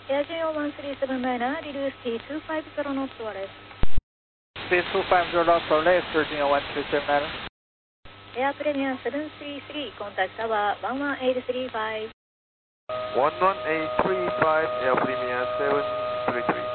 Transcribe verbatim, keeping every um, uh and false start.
Air Junior one three seven niner, reduce speed two five zero knots to R S. Speed two five zero knots for left, Air Junior one three seven niner. Air Premier seven three three, contact tower one one eight three five. one one eight three five, Air Premier seven three three.